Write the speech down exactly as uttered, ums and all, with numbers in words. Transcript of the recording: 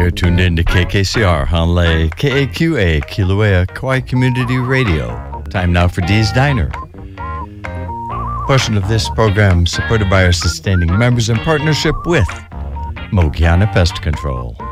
You're tuned in to K K C R, Hanley, K A Q A, Kilauea, Kauai Community Radio. Time now for Dee's Diner. Portion of this program supported by our sustaining members in partnership with Mogiana Pest Control.